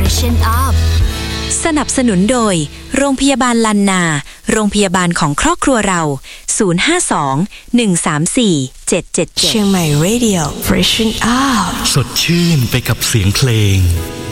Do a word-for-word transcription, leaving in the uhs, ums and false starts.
Freshen up สนับสนุนโดยโรงพยาบาลลันนาโรงพยาบาลของครอบครัวเราศูนย์ ห้า สอง หนึ่ง สาม สี่ เจ็ด เจ็ด เจ็ดเชียงใหม่ Radio Freshen up สดชื่นไปกับเสียงเพลง